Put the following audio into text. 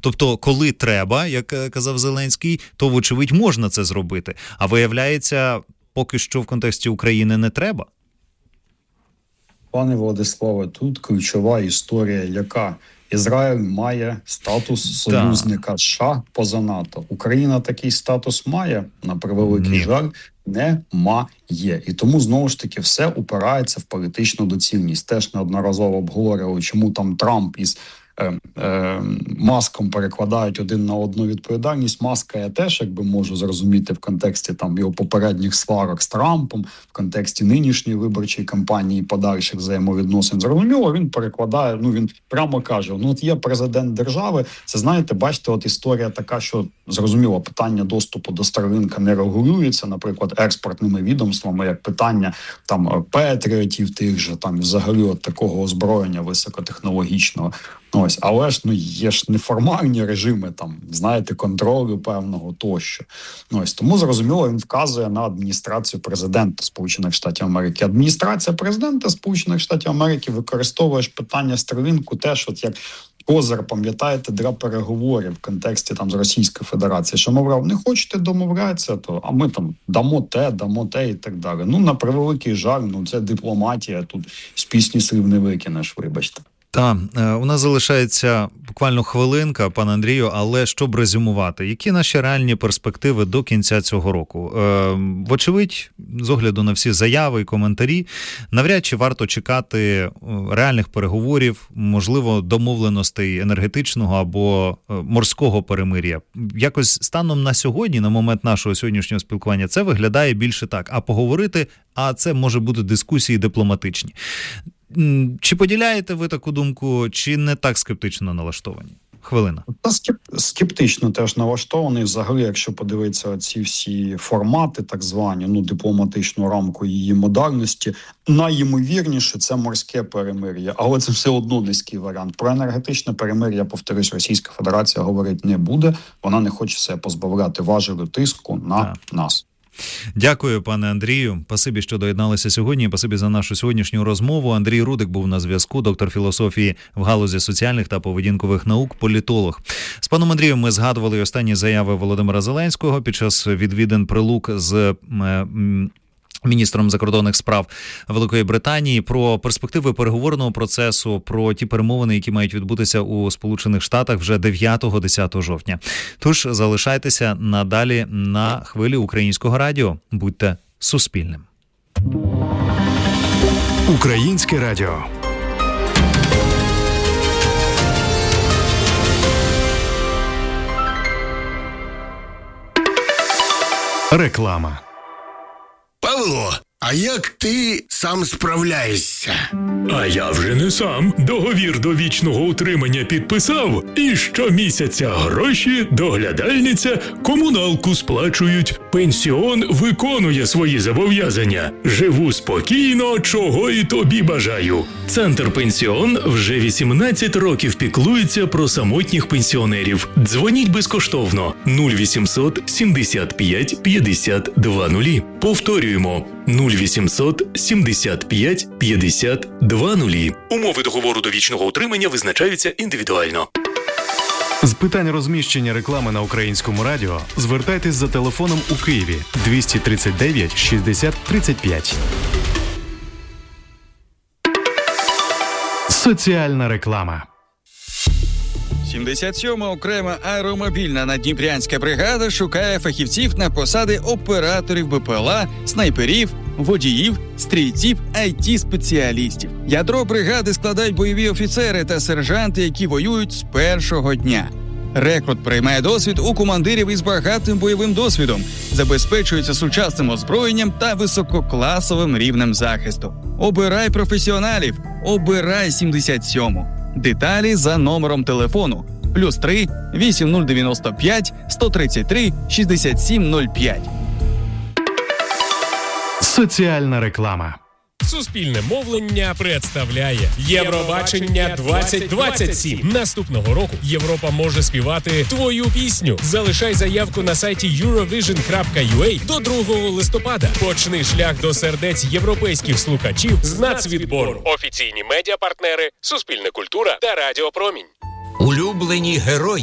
Тобто, коли треба, як казав Зеленський, то, вочевидь, можна це зробити. А виявляється, поки що в контексті України не треба? Пане Владиславе, тут ключова історія, яка Ізраїль має статус союзника США поза НАТО. Україна такий статус має, на превеликий жаль, немає. І тому, знову ж таки, все упирається в політичну доцільність. Теж неодноразово обговорювали, чому там Трамп із Маском перекладають один на одну відповідальність. Маска я теж, якби можу зрозуміти в контексті там його попередніх сварок з Трампом, в контексті нинішньої виборчої кампанії, подальших взаємовідносин. Зрозуміло, він перекладає, він прямо каже, от є президент держави, це, знаєте, бачите, от історія така, що, зрозуміло, питання доступу до Starlink не регулюється, наприклад, експортними відомствами, як питання там Петріотів тих же, там взагалі от такого озброєння високотехнологічного. Ось, але ж є ж неформальні режими, там, знаєте, контролю певного тощо. Ось, тому, зрозуміло, він вказує на адміністрацію президента Сполучених Штатів Америки. Адміністрація президента Сполучених Штатів Америки використовує ж питання Starlink теж от як козир, пам'ятаєте, для переговорів в контексті там з Російською Федерацією, що, мовляв, не хочете домовлятися, то а ми там дамо те і так далі. На превеликий жаль, це дипломатія, тут з пісні слів не викинеш, вибачте. Так, у нас залишається буквально хвилинка, пане Андрію, але щоб резюмувати, які наші реальні перспективи до кінця цього року? Вочевидь, з огляду на всі заяви і коментарі, навряд чи варто чекати реальних переговорів, можливо, домовленостей енергетичного або морського перемир'я. Якось станом на сьогодні, на момент нашого сьогоднішнього спілкування, це виглядає більше так. А поговорити, а це може бути дискусії дипломатичні. Чи поділяєте ви таку думку, чи не так скептично налаштовані? Хвилина. Скептично теж налаштований. Взагалі, якщо подивитися ці всі формати, так звані, дипломатичну рамку її модальності, найімовірніше це морське перемир'я. Але це все одно низький варіант. Про енергетичне перемир'я, повторюсь, Російська Федерація говорити не буде. Вона не хоче себе позбавляти важелю тиску на нас. Дякую, пане Андрію. Спасибі, що доєдналися сьогодні. Спасибі за нашу сьогоднішню розмову. Андрій Рудик був на зв'язку, доктор філософії в галузі соціальних та поведінкових наук, політолог. З паном Андрієм ми згадували останні заяви Володимира Зеленського під час відвідин Прилук з міністром закордонних справ Великої Британії, про перспективи переговорного процесу, про ті перемовини, які мають відбутися у Сполучених Штатах вже 9-10 жовтня. Тож залишайтеся надалі на хвилі Українського радіо. Будьте Суспільним. Українське радіо. Реклама. Павло, а як ти сам справляєшся? А я вже не сам. Договір довічного утримання підписав, і щомісяця гроші, доглядальниця, комуналку сплачують. Пенсіон виконує свої зобов'язання. Живу спокійно, чого і тобі бажаю. Центр Пенсіон вже 18 років піклується про самотніх пенсіонерів. Дзвоніть безкоштовно 0800 75 50 20. Повторюємо 0800 75 50 20. Умови договору довічного утримання визначаються індивідуально. З питань розміщення реклами на Українському радіо звертайтесь за телефоном у Києві 239 60 35. Соціальна реклама. 77-ма окрема аеромобільна наддніпрянська бригада шукає фахівців на посади операторів БПЛА, снайперів, водіїв, стрільців, IT-спеціалістів. Ядро бригади складають бойові офіцери та сержанти, які воюють з першого дня. Рекрут приймає досвід у командирів із багатим бойовим досвідом, забезпечується сучасним озброєнням та висококласовим рівнем захисту. Обирай професіоналів, обирай 77-му. Деталі за номером телефону +3 8095 133 6705. Соціальна реклама. Суспільне мовлення представляє Євробачення 2027. Наступного року Європа може співати твою пісню. Залишай заявку на сайті eurovision.ua до 2 листопада. Почни шлях до сердець європейських слухачів з нацвідбору. Офіційні медіапартнери, Суспільне культура та Радіо Промінь. Улюблені герої.